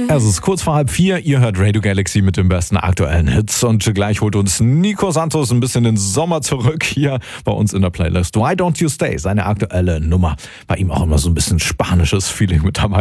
Es ist kurz vor 3:30, ihr hört Radio Galaxy mit den besten aktuellen Hits und gleich holt uns Nico Santos ein bisschen den Sommer zurück hier bei uns in der Playlist. Why Don't You Stay, seine aktuelle Nummer. Bei ihm auch immer so ein bisschen spanisches Feeling mit dabei.